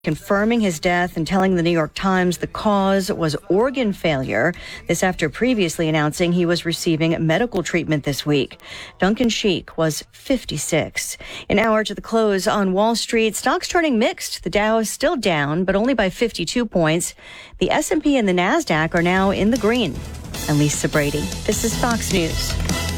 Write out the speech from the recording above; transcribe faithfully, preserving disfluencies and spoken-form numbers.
confirming his death and telling the New York Times the cause was organ failure. This after previously announcing he was receiving medical treatment this week. Duncan Sheik was fifty-six. An hour to the close on Wall Street, stocks turning mixed. The Dow is still down, but only by fifty-two points. The S and P and the NASDAQ are now in the green. I'm Lisa Brady. This is Fox News.